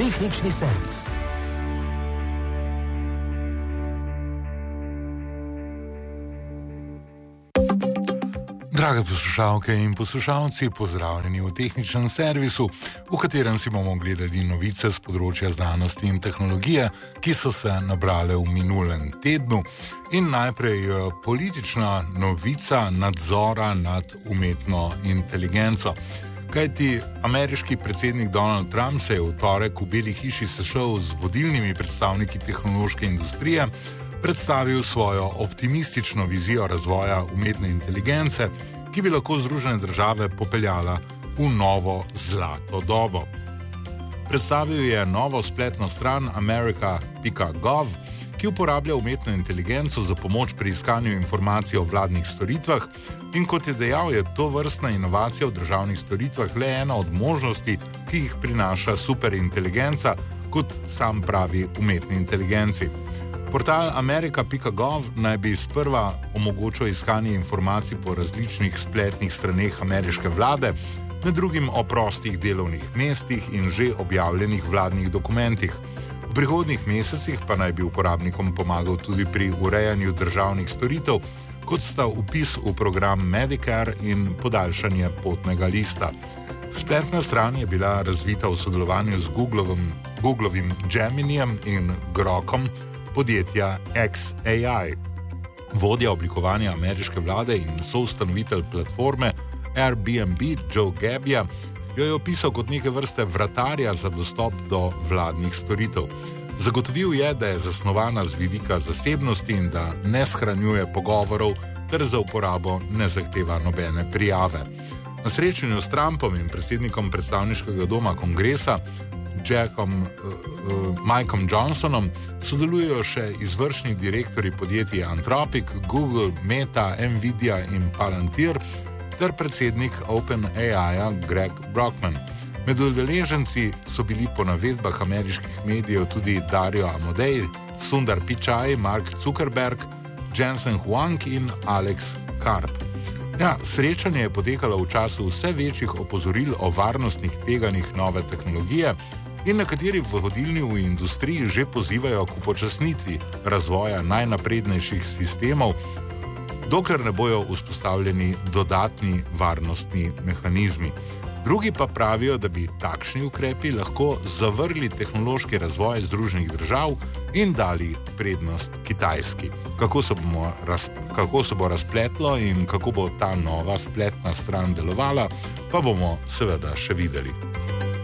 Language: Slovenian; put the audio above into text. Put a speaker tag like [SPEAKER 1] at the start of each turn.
[SPEAKER 1] Tehnični servis.
[SPEAKER 2] Drage poslušalke in poslušalci, pozdravljeni v tehničnem servisu, v katerem si bomo gledali novice z področja znanosti in tehnologije, ki so se nabrale v minulem tednu. In najprej politična novica nadzora nad umetno inteligenco. Kajti ameriški predsednik Donald Trump se je v torek v Beli hiši sešel z vodilnimi predstavniki tehnološke industrije, predstavil svojo optimistično vizijo razvoja umetne inteligence, ki bi lahko Združene države popeljala v novo zlato dobo. Predstavil je novo spletno stran america.gov, ki uporablja umetno inteligenco za pomoč pri iskanju informacij o vladnih storitvah in kot je dejal, je to vrstna inovacija v državnih storitvah le ena od možnosti, ki jih prinaša superinteligenca, kot sam pravi umetni inteligenci. Portal america.gov naj bi sprva omogočil iskanje informacij po različnih spletnih straneh ameriške vlade, med drugim o prostih delovnih mestih in že objavljenih vladnih dokumentih. V prihodnjih mesecih pa naj bi uporabnikom pomagal tudi pri urejanju državnih storitev, kot sta vpis v program Medicare in podaljšanje potnega lista. Spletna stran je bila razvita v sodelovanju z Googlovim Geminijem in Grokom, podjetja xAI. Vodja oblikovanja ameriške vlade in soustanovitelj platforme Airbnb Joe Gebbia jo je opisal kot neke vrste vratarja za dostop do vladnih storitev. Zagotovil je, da je zasnovana z vidika zasebnosti in da ne shranjuje pogovorov ter za uporabo ne zahteva nobene prijave. Na srečanju s Trumpom in predsednikom predstavniškega doma kongresa Mikeom Johnsonom sodelujejo še izvršni direktorji podjetij Anthropic, Google, Meta, Nvidia in Palantir ter predsednik OpenAI-ja Greg Brockman. Med udeleženci so bili po navedbah ameriških medijev tudi Dario Amodei, Sundar Pichai, Mark Zuckerberg, Jensen Huang in Alex Karp. Srečanje je potekalo v času vse večjih opozoril o varnostnih tveganjih nove tehnologije in nekateri vodilni v industriji že pozivajo k upočasnitvi razvoja najnaprednejših sistemov, dokler ne bojo vzpostavljeni dodatni varnostni mehanizmi. Drugi pa pravijo, da bi takšni ukrepi lahko zavrli tehnološki razvoj Združenih držav in dali prednost Kitajski. Kako se bo razpletlo in kako bo ta nova spletna stran delovala, pa bomo seveda še videli.